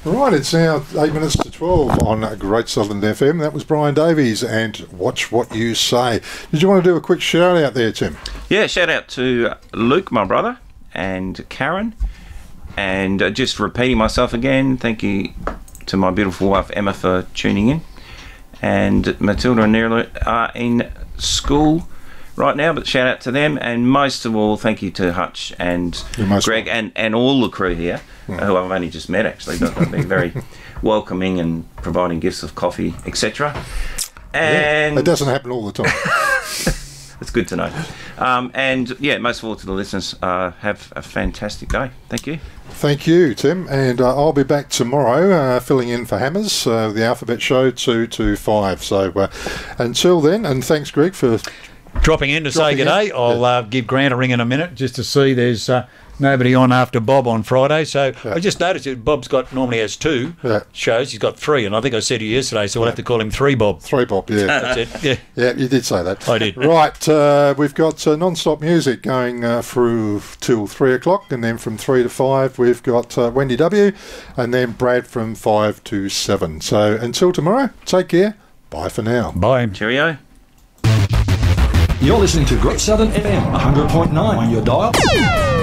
Right, it's now 8 minutes to 12 on Great Southern FM. That was Brian Davies and Watch What You Say. Did you want to do a quick shout out there, Tim? Yeah, shout out to Luke, my brother, and Karen. And just repeating myself again, thank you to my beautiful wife Emma for tuning in. And Matilda and Nera are in school right now, but shout out to them. And most of all, thank you to Hutch and Greg and all the crew here, who I've only just met actually, but they've been very welcoming and providing gifts of coffee, etc. And it doesn't happen all the time. It's good to know. And yeah, most of all to the listeners, have a fantastic day. Thank you. Thank you, Tim. And I'll be back tomorrow filling in for Hammers, the Alphabet Show 2 to 5. So until then, and thanks, Greg, for dropping in to say good day. I'll give Grant a ring in a minute just to see there's nobody on after Bob on Friday. So I just noticed that Bob's normally has 2 shows. He's got 3, and I think I said to you yesterday, so we'll have to call him 3 Bob. 3 Bob, yeah. That's it, yeah. Yeah, you did say that. I did. Right, we've got non-stop music going through till 3 o'clock, and then from 3 to 5 we've got Wendy W, and then Brad from 5 to 7. So until tomorrow, take care. Bye for now. Bye. Cheerio. You're listening to Great Southern FM 100.9 on your dial.